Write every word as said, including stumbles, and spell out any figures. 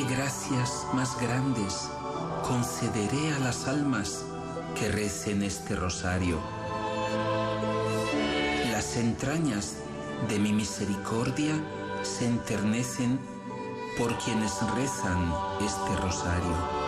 ¿Qué gracias más grandes concederé a las almas que recen este rosario? Las entrañas de mi misericordia se enternecen por quienes rezan este rosario.